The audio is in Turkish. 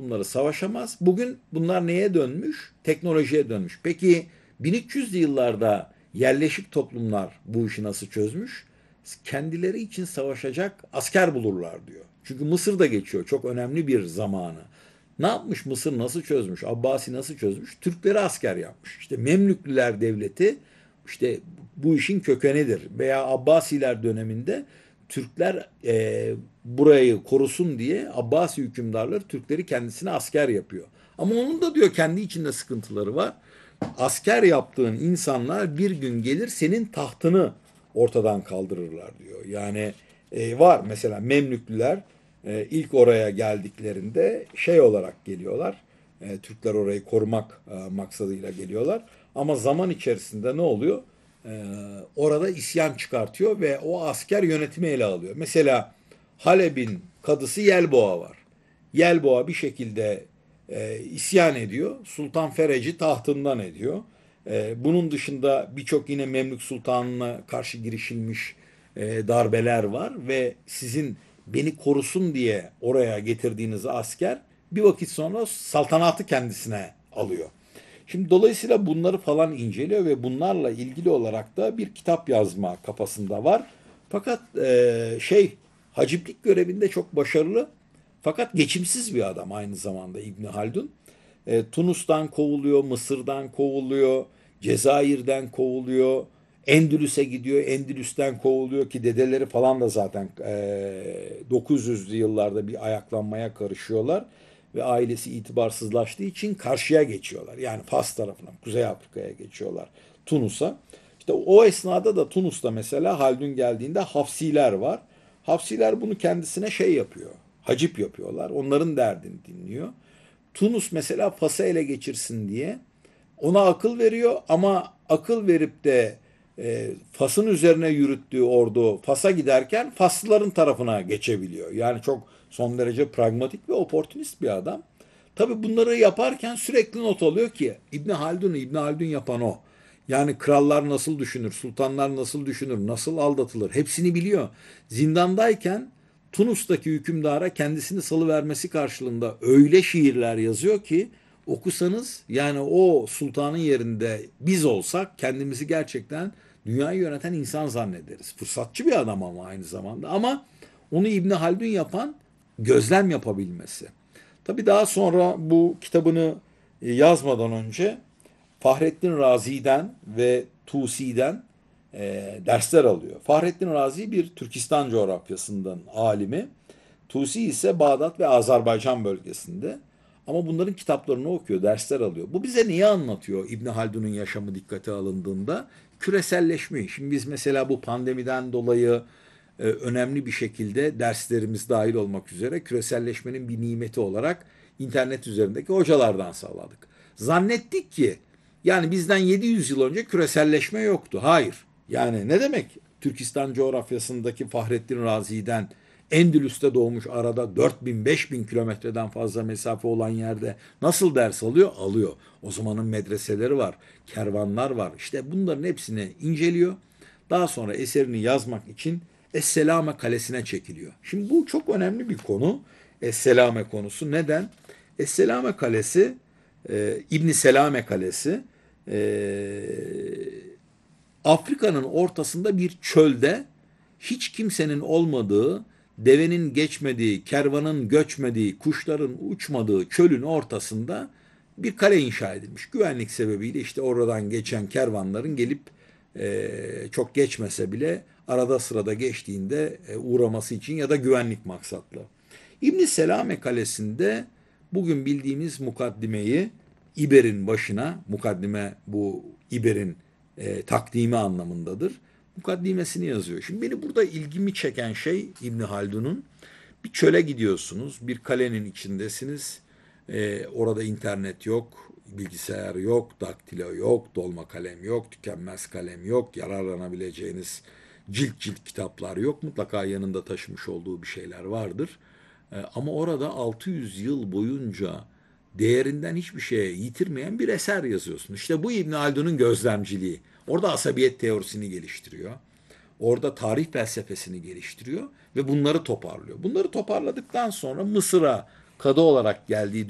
toplumları savaşamaz. Bugün bunlar neye dönmüş? Teknolojiye dönmüş. Peki 1300'lü yıllarda yerleşik toplumlar bu işi nasıl çözmüş? Kendileri için savaşacak asker bulurlar diyor. Çünkü Mısır'da geçiyor çok önemli bir zamanı. Ne yapmış Mısır nasıl çözmüş? Abbasi nasıl çözmüş? Türkleri asker yapmış. İşte Memlüklüler devleti işte bu işin kökenidir. Veya Abbasiler döneminde Türkler burayı korusun diye Abbasi hükümdarları Türkleri kendisine asker yapıyor. Ama onun da diyor kendi içinde sıkıntıları var. Asker yaptığın insanlar bir gün gelir senin tahtını ortadan kaldırırlar diyor. Yani var mesela Memlüklüler ilk oraya geldiklerinde şey olarak geliyorlar. Türkler orayı korumak maksadıyla geliyorlar. Ama zaman içerisinde ne oluyor? Orada isyan çıkartıyor ve o asker yönetimi ele alıyor. Mesela Halep'in kadısı Yelboğa var. Yelboğa bir şekilde isyan ediyor. Sultan Ferec'i tahtından ediyor. Bunun dışında birçok yine Memlük Sultanı'na karşı girişilmiş darbeler var ve sizin beni korusun diye oraya getirdiğiniz asker bir vakit sonra saltanatı kendisine alıyor. Şimdi dolayısıyla bunları falan inceliyor ve bunlarla ilgili olarak da bir kitap yazma kafasında var. Fakat haciplik görevinde çok başarılı fakat geçimsiz bir adam aynı zamanda İbni Haldun. Tunus'tan kovuluyor, Mısır'dan kovuluyor, Cezayir'den kovuluyor, Endülüs'e gidiyor, Endülüs'ten kovuluyor ki dedeleri falan da zaten 900'lü yıllarda bir ayaklanmaya karışıyorlar ve ailesi itibarsızlaştığı için karşıya geçiyorlar. Yani Fas tarafına, Kuzey Afrika'ya geçiyorlar, Tunus'a. İşte o esnada da Tunus'ta mesela Haldun geldiğinde Hafsiler var. Hafsiler bunu kendisine şey yapıyor, hacip yapıyorlar. Onların derdini dinliyor. Tunus mesela Fas'ı ele geçirsin diye ona akıl veriyor ama akıl verip de Fas'ın üzerine yürüttüğü ordu Fas'a giderken Faslıların tarafına geçebiliyor. Yani çok son derece pragmatik ve oportunist bir adam. Tabi bunları yaparken sürekli not alıyor ki İbni Haldun yapan o. Yani krallar nasıl düşünür, sultanlar nasıl düşünür, nasıl aldatılır hepsini biliyor. Zindandayken Tunus'taki hükümdara kendisini salıvermesi karşılığında öyle şiirler yazıyor ki okusanız yani o sultanın yerinde biz olsak kendimizi gerçekten dünyayı yöneten insan zannederiz. Fırsatçı bir adam ama aynı zamanda ama onu İbni Haldun yapan gözlem yapabilmesi. Tabii daha sonra bu kitabını yazmadan önce Fahrettin Razi'den ve Tusi'den dersler alıyor. Fahrettin Razi bir Türkistan coğrafyasından alimi. Tusi ise Bağdat ve Azerbaycan bölgesinde. Ama bunların kitaplarını okuyor, dersler alıyor. Bu bize niye anlatıyor İbn Haldun'un yaşamı dikkate alındığında? Küreselleşmeyi. Şimdi biz mesela bu pandemiden dolayı önemli bir şekilde derslerimiz dahil olmak üzere küreselleşmenin bir nimeti olarak internet üzerindeki hocalardan sağladık. Zannettik ki yani bizden 700 yıl önce küreselleşme yoktu. Hayır. Yani ne demek Türkistan coğrafyasındaki Fahrettin Razi'den Endülüs'te doğmuş arada 4000-5000 kilometreden fazla mesafe olan yerde nasıl ders alıyor? Alıyor. O zamanın medreseleri var, kervanlar var. İşte bunların hepsini inceliyor. Daha sonra eserini yazmak için Esselame Kalesi'ne çekiliyor. Şimdi bu çok önemli bir konu. Esselame konusu. Neden? Esselame Kalesi, İbn Selame Kalesi, Afrika'nın ortasında bir çölde hiç kimsenin olmadığı, devenin geçmediği, kervanın göçmediği, kuşların uçmadığı çölün ortasında bir kale inşa edilmiş. Güvenlik sebebiyle işte oradan geçen kervanların gelip çok geçmese bile arada sırada geçtiğinde uğraması için ya da güvenlik maksatlı. İbn Selame Kalesi'nde bugün bildiğimiz mukaddimeyi İber'in başına, mukaddime bu İber'in takdimi anlamındadır. Mukaddimesini yazıyor. Şimdi beni burada ilgimi çeken şey İbni Haldun'un bir çöle gidiyorsunuz, bir kalenin içindesiniz. Orada internet yok, bilgisayar yok, daktilo yok, dolma kalem yok, tükenmez kalem yok, yararlanabileceğiniz cilt cilt kitaplar yok. Mutlaka yanında taşımış olduğu bir şeyler vardır. Ama orada 600 yıl boyunca değerinden hiçbir şeye yitirmeyen bir eser yazıyorsun. İşte bu İbn Haldun'un gözlemciliği. Orada asabiyet teorisini geliştiriyor. Orada tarih felsefesini geliştiriyor ve bunları toparlıyor. Bunları toparladıktan sonra Mısır'a kadı olarak geldiği